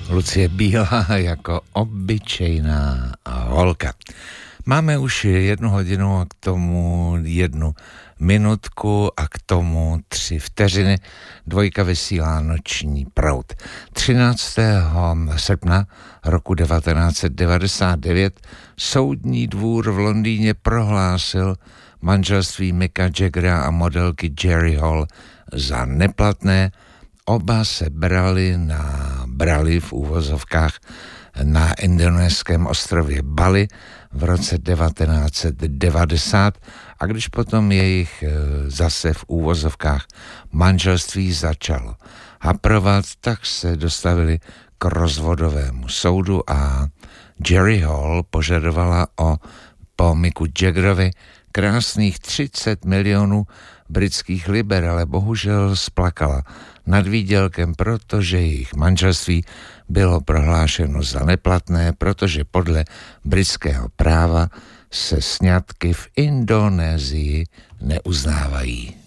Lucie Bílá jako obyčejná holka. Máme už 1 hodinu a k tomu 1 minutku a k tomu 3 vteřiny. Dvojka vysílá Noční proud. 13. srpna roku 1999 soudní dvůr v Londýně prohlásil manželství Micka Jaggera a modelky Jerry Hall za neplatné. Oba se brali v úvozovkách na indonéském ostrově Bali v roce 1990 a když potom jejich zase v úvozovkách manželství začalo haprovat, tak se dostavili k rozvodovému soudu a Jerry Hall požadovala po Micku Jaggerovi krásných 30 milionů britských liber, ale bohužel splakala nad výdělkem, protože jejich manželství bylo prohlášeno za neplatné, protože podle britského práva se sňatky v Indonésii neuznávají.